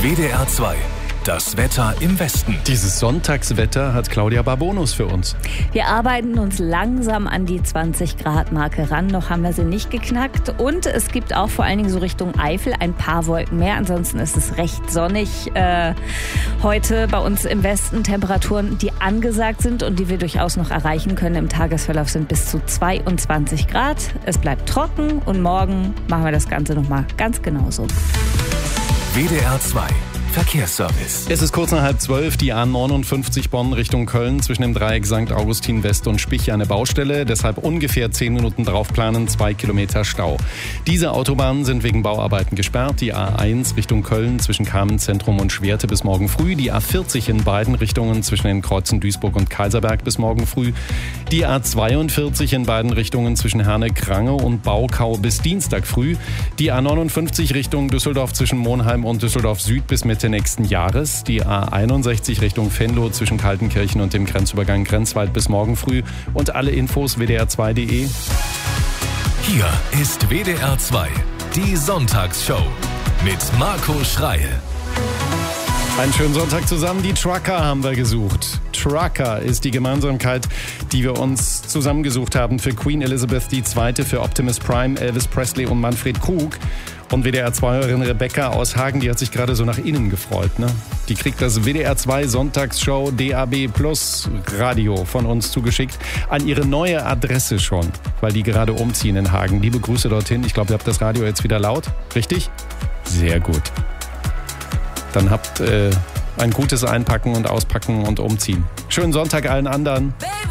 WDR 2. Das Wetter im Westen. Dieses Sonntagswetter hat Claudia Barbonus für uns. Wir arbeiten uns langsam an die 20-Grad-Marke ran. Noch haben wir sie nicht geknackt. Und es gibt auch vor allen Dingen so Richtung Eifel ein paar Wolken mehr. Ansonsten ist es recht sonnig heute bei uns im Westen. Temperaturen, die angesagt sind und die wir durchaus noch erreichen können im Tagesverlauf, sind bis zu 22 Grad. Es bleibt trocken und morgen machen wir das Ganze nochmal ganz genauso. WDR 2. Verkehrsservice. Es ist kurz nach 11:30, die A59 Bonn Richtung Köln, zwischen dem Dreieck St. Augustin West und Spich eine Baustelle, deshalb ungefähr 10 Minuten draufplanen, 2 Kilometer Stau. Diese Autobahnen sind wegen Bauarbeiten gesperrt, die A1 Richtung Köln zwischen Kamenz-Zentrum und Schwerte bis morgen früh, die A40 in beiden Richtungen zwischen den Kreuzen Duisburg und Kaiserberg bis morgen früh, die A42 in beiden Richtungen zwischen Herne-Krange und Baukau bis Dienstag früh, die A59 Richtung Düsseldorf zwischen Monheim und Düsseldorf Süd bis Mitte nächsten Jahres, die A61 Richtung Venlo zwischen Kaltenkirchen und dem Grenzübergang Grenzwald bis morgen früh und alle Infos wdr2.de. Hier ist WDR 2, die Sonntagsshow mit Marco Schreil. Einen schönen Sonntag zusammen. Die Trucker haben wir gesucht. Trucker ist die Gemeinsamkeit, die wir uns zusammengesucht haben für Queen Elizabeth II., für Optimus Prime, Elvis Presley und Manfred Krug. Und WDR-2-Hörerin Rebecca aus Hagen, die hat sich gerade so nach innen gefreut. Ne? Die kriegt das WDR-2 Sonntagsshow DAB Plus Radio von uns zugeschickt an ihre neue Adresse schon, weil die gerade umziehen in Hagen. Liebe Grüße dorthin. Ich glaube, ihr habt das Radio jetzt wieder laut. Richtig? Sehr gut. Dann habt ein gutes Einpacken und Auspacken und Umziehen. Schönen Sonntag allen anderen.